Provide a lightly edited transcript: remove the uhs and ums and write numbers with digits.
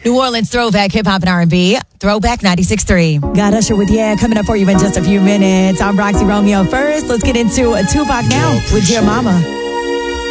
New Orleans throwback hip hop and R&B. Throwback 96.3. Got Usher with Yeah coming up for you in just a few minutes. I'm Roxy Romeo. First, let's get into a Tupac now with Dear Mama.